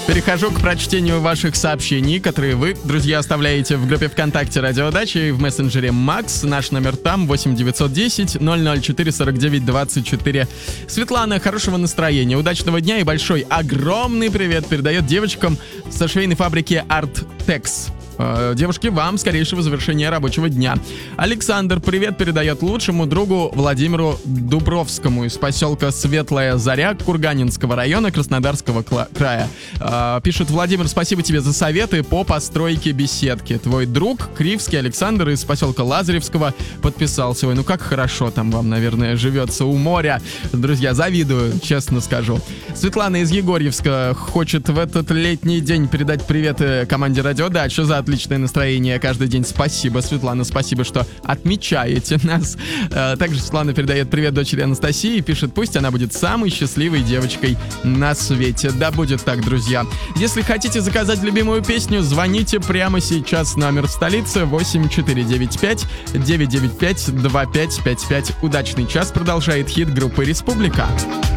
Перехожу к прочтению ваших сообщений, которые вы, друзья, оставляете в группе ВКонтакте «Радио Дача» и в мессенджере Макс. Наш номер там 8-910-004-49-24. Светлана, хорошего настроения, удачного дня и большой, огромный привет передает девочкам со швейной фабрики «Арттекс». Девушки, вам скорейшего завершения рабочего дня. Александр привет передает лучшему другу Владимиру Дубровскому из поселка Светлая Заря Курганинского района Краснодарского края. Пишет: Владимир, спасибо тебе за советы по постройке беседки. Твой друг Кривский Александр из поселка Лазаревского подписался. Ой, ну как хорошо там вам, наверное, живется у моря. Друзья, завидую, честно скажу. Светлана из Егорьевска хочет в этот летний день передать привет команде «Радио Дача» за отличное настроение каждый день. Спасибо, Светлана, спасибо, что отмечаете нас. Также Светлана передает привет дочери Анастасии и пишет: пусть она будет самой счастливой девочкой на свете. Да будет так, друзья. Если хотите заказать любимую песню, звоните прямо сейчас. Номер в столице 8495-995-2555. Удачный час продолжает хит группы «Республика».